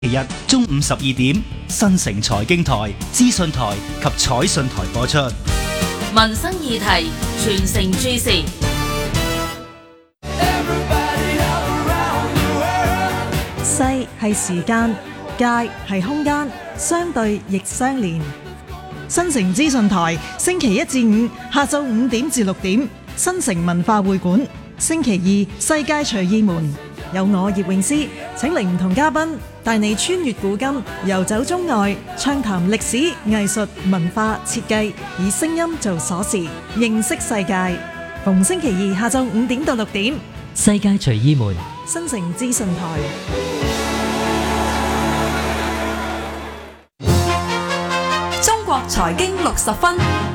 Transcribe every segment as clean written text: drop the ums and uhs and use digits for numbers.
日中午12點，新城財經台、資訊台及彩訊台播出。 民生議題，全城注視。 世係時間，界係空間，相對亦相連。新城資訊台星期一至五下晝5點至6點，新城文化會館；星期二世界隨意門，有我葉詠詩請嚟唔同嘉賓，帶你穿越古今，遊走中外，暢談歷史、藝術、文化、設計，以聲音做鎖匙，認識世界。逢星期二下晝5點到6點， 世界隨意門， 新城資訊台。 中國財經60分，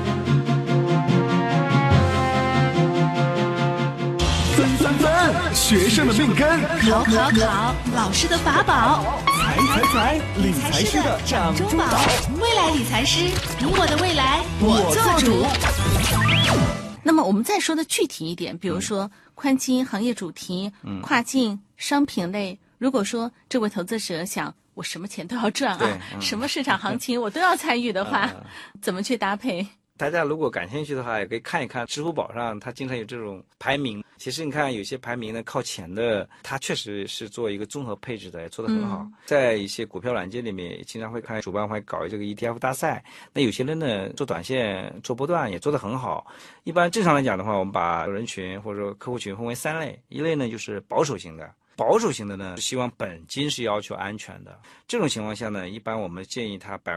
分，學生的命根， 考，老師的法寶， 財，理財師的掌中寶， 未來理財師，你我的未來，我做主。那麼我們再說的具體一點，比如說寬基行業主題、跨境商品類，如果說這位投資者想我什麼錢都要賺啊，什麼市場行情我都要參與的話，怎麼去搭配？ 大家如果感興趣的話，也可以看一看支付寶上，它經常有這種排名。其實你看有些排名呢靠前的，它確實是做一個綜合配置的，也做得很好。在一些股票軟件裡面，經常會看主辦會搞這個 ETF 大賽。那有些人呢做短線、做波段也做得很好。一般正常來講的話，我們把人群或者說客戶群分為3類，一類呢就是保守型的。保守型的呢，希望本金是要求安全的。這種情況下呢，一般我們建議他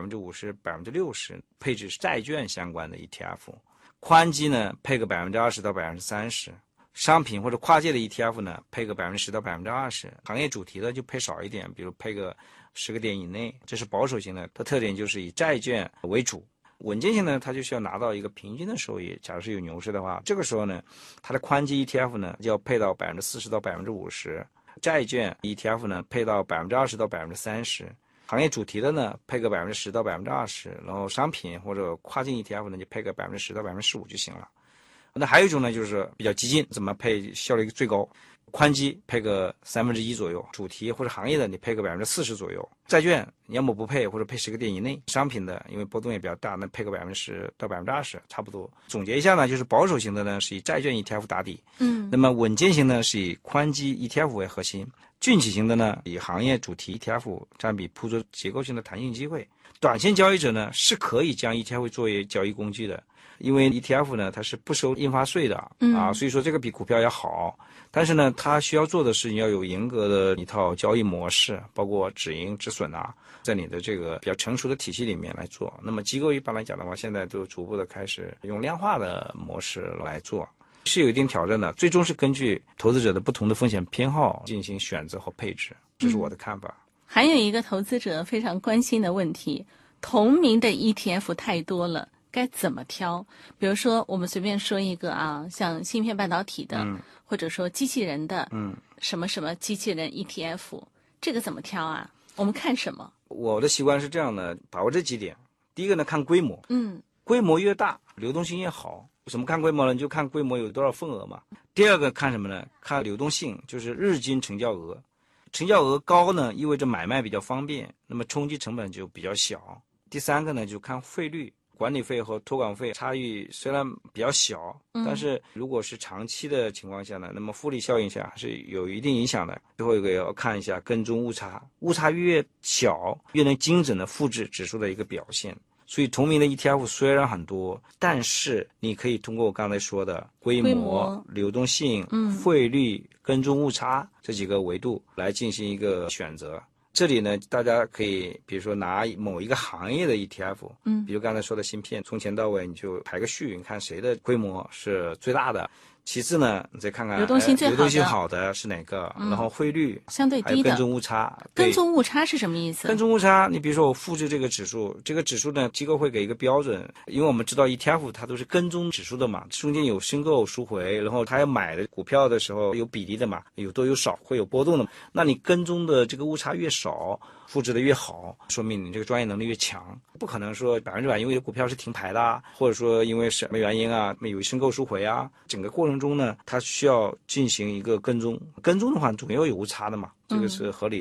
50%、60%配置債券相關的 ETF， 寬基呢配個20%到30%，商品或者跨界的 ETF 呢配個10%到20%，行業主題的就配少一點，比如配個10個點以內。這是保守型的，它特點就是以債券為主。穩健型呢，它就需要拿到一個平均的收益。假如是有牛市的話，這個時候呢，它的寬基 ETF 呢就要配到40%到50%。債券 ETF 呢配到20%到30%，行業主題的呢配個10%到20%，然後商品或者跨境 ETF 呢就配個10%到15%就行了。那還有一種呢就是比較激進，怎麼配效率最高？寬基配個1/3左右，主題或者行業的你配個40%左右，債券你要麼不配或者配10個點以內，商品的因為波動也比較大，那配個10%到20%差不多。總結一下呢，就是保守型的呢是以債券 ETF 打底，那麼穩健型呢是以寬基 ETF 為核心，崛起型的呢以行業主題 ETF 佔比捕捉結構性的彈性機會。短線交易者呢是可以將 ETF 作為交易工具的，因為 ETF 呢它是不收印花稅的啊，所以說這個比股票要好。但是呢，它需要做的是你要有嚴格的一套交易模式，包括止盈止損啊，在你的這個比較成熟的體系裡面來做。那麼機構一般來講的話，現在都逐步的開始用量化的模式來做，是有一定挑戰的。最終是根據投資者的不同的風險偏好進行選擇和配置，這是我的看法。 還有一個投資者非常關心的問題，同名的 ETF 太多了，該怎麼挑？比如說我們隨便說一個啊，像芯片半導體的，或者說機器人的，什麼什麼機器人 ETF， 這個怎麼挑啊？我們看什麼？ 我的習慣是這樣的，把握這幾點。第一個呢，看規模，規模越大，流動性越好。怎麼看規模呢？就看規模有多少份額嘛。第二個看什麼呢？看流動性，就是日均成交額。成交額高呢，意味着買賣比較方便，那麼衝擊成本就比較小。第三個呢，就看匯率。管理費和託管費差異雖然比較小，但是如果是長期的情況下呢，那麼複利效應下還是有一定影響的。最後一個要看一下跟蹤誤差，誤差越小越能精準的複製指數的一個表現。所以同名的 ETF 雖然很多，但是你可以通過我剛才說的規模、流動性、匯率、跟蹤誤差這幾個維度來進行一個選擇。這裡呢，大家可以比如說拿某一個行業的 ETF，比如剛才說的芯片，從前到尾你就排個序，你看誰的規模是最大的。其次呢，你再看看流動性好的是哪個，然後匯率相對低的， 跟蹤誤差。 跟蹤誤差是什麼意思？ 跟蹤誤差，你比如說我複製這個指數，這個指數呢，機構會給一個標準，因為我們知道 ETF 它都是跟蹤指數的嘛，中間有申購贖回，然後它要買的股票的時候有比例的嘛，有多有少會有波動的嘛。那你跟蹤的這個誤差越少，複製的越好，說明你這個專業能力越強。不可能說100%因為股票是停牌的啊，或者說因為什麼原因啊，有申購贖回啊，整個過程中呢，它需要進行一個跟蹤。跟蹤的話總要有誤差的嘛，這個是合理的。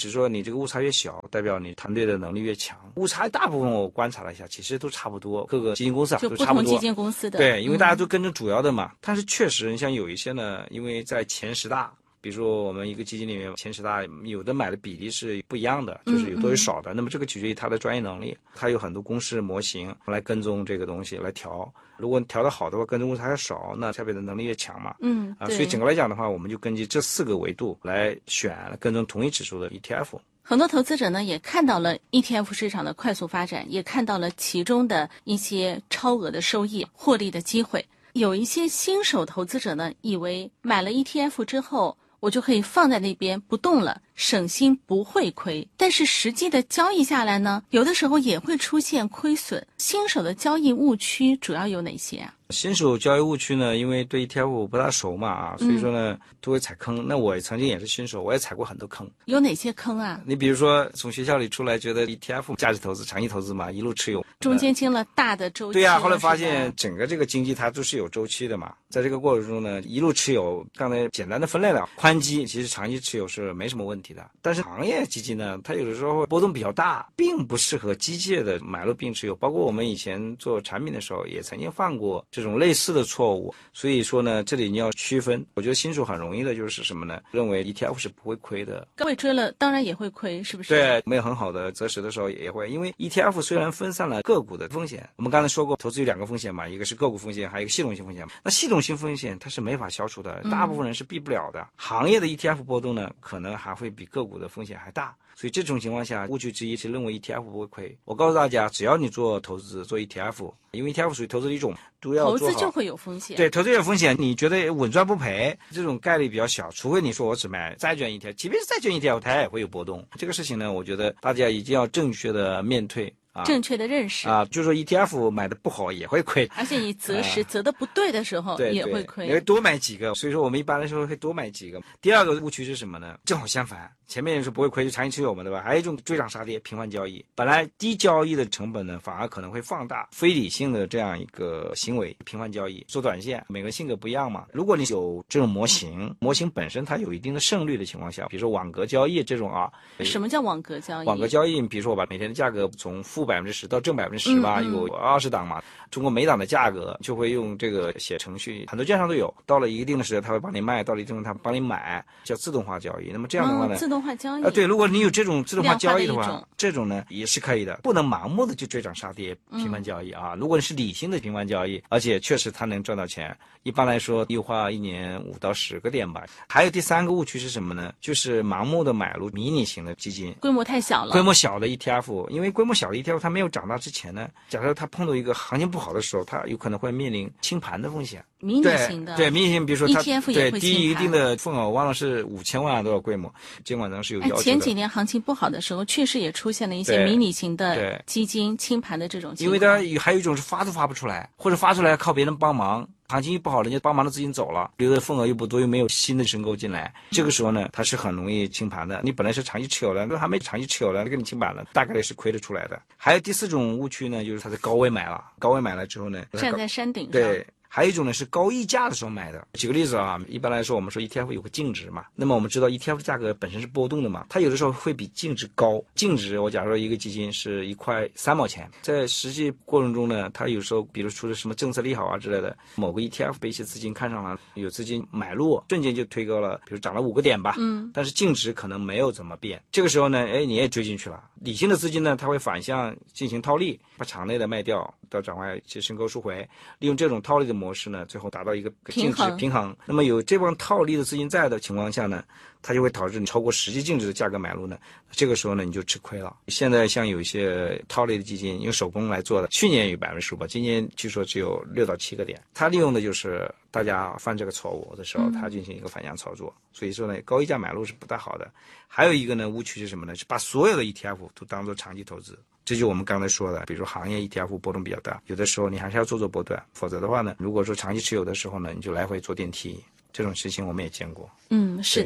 只是说你这个误差越小，代表你团队的能力越强。误差大部分我观察了一下，其实都差不多，各个基金公司就都差不多。 不同基金公司的对，因为大家都跟着主要的嘛。但是确实，你像有一些呢，因为在前10大。比如说我们一个基金里面前10大，有的买的比例是不一样的，就是有多有少的。那么这个取决于他的专业能力，他有很多公式模型来跟踪这个东西来调。如果调得好的话，跟踪误差还少，那下边的能力越强嘛。所以整个来讲的话，我们就根据这4个维度来选跟踪同一指数的 ETF。 很多投资者呢也看到了 ETF 市场的快速发展，也看到了其中的一些超额的收益、获利的机会。有一些新手投资者呢，以为买了 ETF 之后，我就可以放在那边不动了，省心不会亏。但是实际的交易下来呢，有的时候也会出现亏损。新手的交易误区主要有哪些啊？ 新手交易误区呢，因为对 ETF 不大熟嘛，所以说呢都会踩坑。那我曾经也是新手，我也踩过很多坑。 有哪些坑啊？ 你比如说从学校里出来，觉得 ETF 价值投资、长期投资嘛，一路持有， 中间经了大的周期。 对呀，后来发现整个这个经济它都是有周期的嘛。在这个过程中呢，一路持有，刚才简单的分类了，宽基其实长期持有是没什么问题的。但是行业基金呢，它有的时候波动比较大，并不适合机械的买入并持有。包括我们以前做产品的时候，也曾经犯过这种类似的错误。所以说呢，这里你要区分。我觉得新手很容易的就是什么呢？认为 ETF 是不会亏的。 高位追了，当然也会亏，是不是？ 对，没有很好的择时的时候也会，因为 ETF 虽然分散了个股的风险，我们刚才说过，投资有2个风险嘛，一个是个股风险，还有一个系统性风险。那系统性风险它是没法消除的，大部分人是避不了的。行业的 ETF 波动呢，可能还会比个股的风险还大。所以这种情况下，误区之一是认为 ETF 不会亏。我告诉大家，只要你做投资做 ETF， 因为 ETF 属于投资的一种，都要做好。 投资就会有风险。 对，投资有风险，你觉得稳赚不赔，这种概率比较小。除非你说我只买债券 ETF， 即便是债券 ETF， 它也会有波动。这个事情呢，我觉得大家一定要正确的面对。 正确的认识就是说 ETF 买的不好也会亏， 而且你择时择的不对的时候也会亏， 你会多买几个。所以说我们一般来说会多买几个。第二个误区是什么呢？正好相反，前面是不会亏，就长期持有嘛，对吧？还有一种追涨杀跌、频繁交易，本来低交易的成本呢，反而可能会放大非理性的这样一个行为，频繁交易、做短线，每个人性格不一样嘛。如果你有这种模型本身它有一定的胜率的情况下，比如说网格交易这种什么叫网格交易？ 网格交易，比如说我把每天的价格从负10%到正10%吧，有20档嘛，通过每档的价格就会用这个写程序，很多券商都有，到了一定的时候他会帮你卖，到了一定的他帮你买，叫自动化交易。那么这样的话呢， 自动化交易对，如果你有这种自动化交易的话，这种呢也是可以的，不能盲目的去追涨杀跌、频繁交易啊。如果你是理性的频繁交易，而且确实它能赚到钱，一般来说优化1年5到10个点吧。还有第3个误区是什么呢？就是盲目的买入迷你型的基金， 规模太小了， 规模小的 ETF， 因为规模小的 ETF 它没有长大之前呢，假设它碰到一个行情不好的时候，它有可能会面临清盘的风险。 迷你型的， 对迷你型，比如说它 ETF 也会低于一定的份额，我忘了是5000万多少规模，监管上是有要求的。 前几年行情不好的时候，确实也出现了一些迷你型的基金清盘的这种情况。 因为它还有一种是发都发不出来，或者发出来靠别人帮忙。行情一不好，人家帮忙的资金走了，留的份额又不多，又没有新的申购进来，这个时候呢，它是很容易清盘的。你本来是长期持有的，都还没长期持有的，给你清盘了，大概率是亏得出来的。还有第4种误区呢，就是它在高位买了，高位买了之后呢， 站在山顶上。 对。还有一种呢是高溢价的时候买的。举个例子啊，一般来说我们说 ETF 有个净值嘛，那么我们知道 ETF 的价格本身是波动的嘛，它有的时候会比净值高。净值我假如说一个基金是1块3毛钱，在实际过程中呢，它有时候比如出了什么政策利好啊之类的，某个 ETF 被一些资金看上了，有资金买入，瞬间就推高了，比如涨了5个点吧，但是净值可能没有怎么变。这个时候呢，你也追进去了。理性的资金呢，它会反向进行套利，把场内的卖掉，到场外去申购赎回，利用这种套利的模式呢，最后达到一个净值平衡。那么有这帮套利的资金在的情况下呢，它就会导致你超过实际净值的价格买入呢，这个时候呢你就吃亏了。现在像有一些套利的基金用手工来做的，去年有15%，今年据说只有6到7个点，它利用的就是大家犯这个错误的时候，它进行一个反向操作。所以说呢，高溢价买入是不大好的。还有一个呢误区是什么呢？是把所有的 ETF 都当做长期投资。这就我们刚才说的，比如说行业 ETF 波动比较大，有的时候你还是要做波段，否则的话呢，如果说长期持有的时候呢，你就来回坐电梯，这种事情我们也见过。 是的。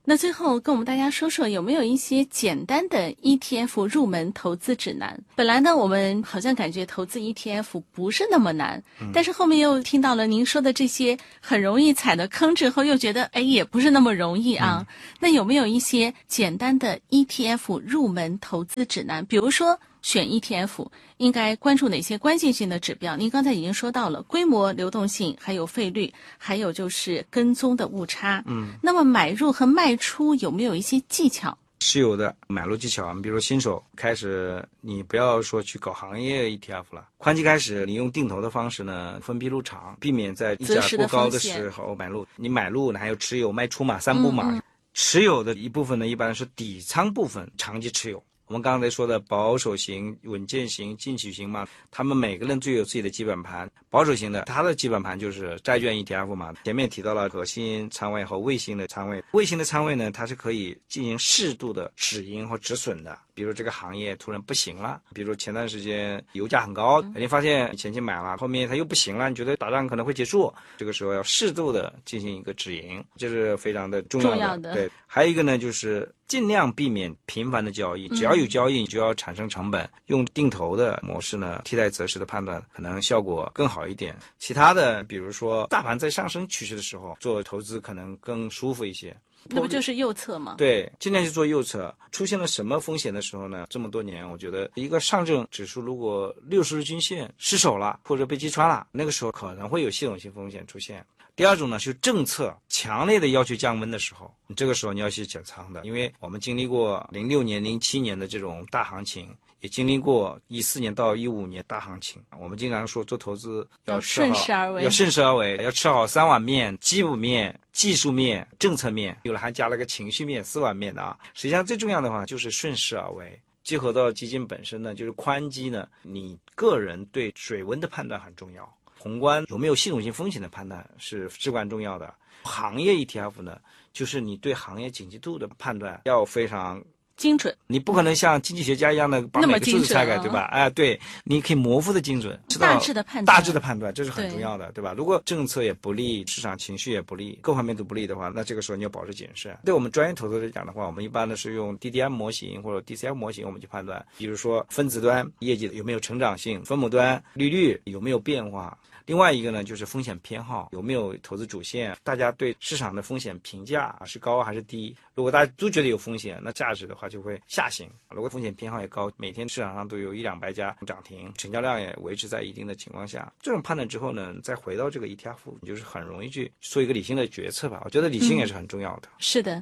那最后跟我们大家说说，有没有一些简单的 ETF 入门投资指南？本来呢，我们好像感觉投资 ETF 不是那么难，但是后面又听到了您说的这些很容易踩的坑之后，又觉得也不是那么容易啊。那有没有一些简单的 ETF 入门投资指南？比如说选 ETF 应该关注哪些关键性的指标？您刚才已经说到了规模、流动性，还有费率，还有就是跟踪的误差。那么买入和卖出有没有一些技巧？ 是有的，买入技巧。比如新手开始，你不要说去搞行业 ETF 了，宽基开始，你用定投的方式呢，分批入场，避免在溢价过高的时候买入。你买入呢，还有持有、卖出嘛，3步嘛。持有的一部分呢，一般是底仓部分长期持有。我们刚才说的保守型、稳健型、进取型嘛，他们每个人都有自己的基本盘。保守型的，它的基本盘就是债券 ETF 嘛。前面提到了核心仓位和卫星的仓位。卫星的仓位呢，它是可以进行适度的止盈和止损的。比如这个行业突然不行了，比如前段时间油价很高，你发现你前期买了，后面它又不行了，你觉得打仗可能会结束，这个时候要适度的进行一个止盈，这是非常的重要的。对，还有一个呢，就是尽量避免频繁的交易，只要有交易你就要产生成本，用定投的模式呢替代择时的判断，可能效果更好一点。其他的比如说大盘在上升趋势的时候做投资可能更舒服一些。 那不就是右侧吗？ 对，尽量去做右侧。出现了什么风险的时候呢？这么多年，我觉得一个上证指数如果60日均线失守了，或者被击穿了，那个时候可能会有系统性风险出现。第二种呢，是政策强烈的要求降温的时候，这个时候你要去减仓的，因为我们经历过06年、07年的这种大行情，也经历过14年到15年大行情。我们经常说做投资要顺势而为， 要顺势而为，要吃好3碗面：基本面、技术面、政策面，有了还加了个情绪面，4碗面的啊。实际上最重要的话就是顺势而为。结合到基金本身呢，就是宽基呢，你个人对水温的判断很重要。宏观有没有系统性风险的判断是至关重要的。行业 ETF 呢，就是你对行业景气度的判断要非常精准， 你不可能像经济学家一样的把每个数字拆开，对吧？对，你可以模糊的精准，知道大致的判断，这是很重要的，对吧？如果政策也不利，市场情绪也不利，各方面都不利的话，那这个时候你要保持谨慎。对我们专业投资者来讲的话，我们一般的是用 DDM 模型或者 DCF 模型，我们去判断，比如说分子端业绩有没有成长性，分母端利率有没有变化。另外一个呢，就是风险偏好有没有投资主线，大家对市场的风险评价是高还是低？如果大家都觉得有风险，那价值的话就会下行；如果风险偏好也高，每天市场上都有100-200家涨停，成交量也维持在一定的情况下，这种判断之后呢，再回到这个 ETF， 你就是很容易去做一个理性的决策吧。我觉得理性也是很重要的。 是的。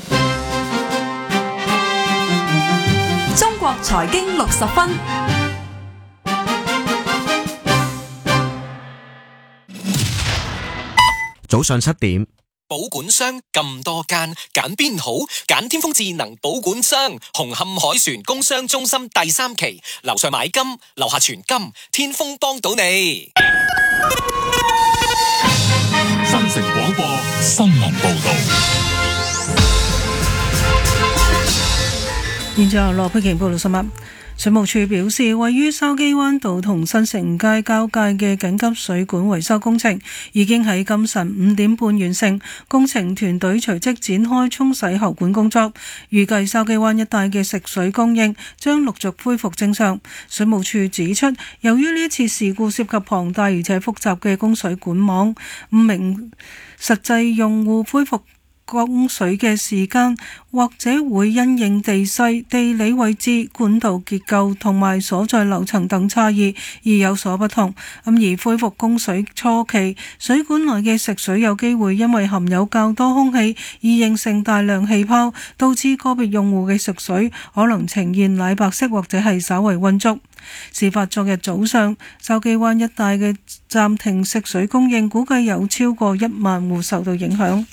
中國財經60分。 早上7點， 保管商咁多間，揀邊好？揀天風智能保管商，紅磡海船工商中心第3期，樓上買金，樓下存金，天風幫到你。 新城廣播新聞報道。 現在由羅佩瓊報道新聞。水務署表示，位於筲箕灣道同新城街交界嘅緊急水管維修工程已經喺今晨5點半完成，工程團隊隨即展開沖洗喉管工作，預計筲箕灣一帶嘅食水供應將陸續恢復正常。水務署指出，由於呢一次事故涉及龐大而且複雜嘅供水管網，唔明實際用戶恢復供水嘅時間或者會因應地勢、地理位置、管道結構同埋所在樓層等差異而有所不同。而恢復供水初期，水管內嘅食水有機會因為含有較多空氣而形成大量氣泡，導致個別用戶嘅食水可能呈現奶白色或者係稍為渾濁。事發昨日早上，筲箕灣一帶嘅暫停食水供應，估計有超過1萬戶受到影響。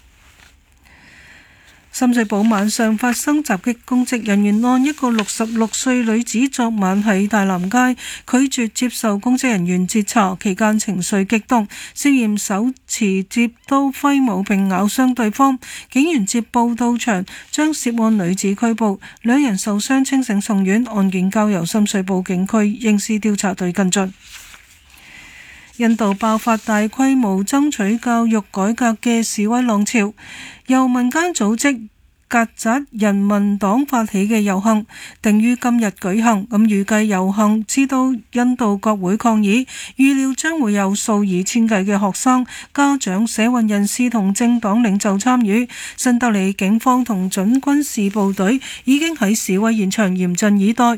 深水埗晚上發生襲擊，公職人員案一個66歲女子昨晚喺大南街拒絕接受公職人員截查，期間情緒激動，涉嫌手持摺刀揮舞並咬傷對方。警員接報到場，將涉案女子拘捕，兩人受傷清醒送院，案件交由深水埗警區刑事調查隊跟進。印度爆發大規模爭取教育改革嘅示威浪潮，由民間組織曱甴人民黨發起嘅遊行，定於今日舉行。咁預計遊行至到印度國會抗議，預料將會有數以千計嘅學生、家長、社運人士同政黨領袖參與。新德里警方同準軍事部隊已經喺示威現場嚴陣以待。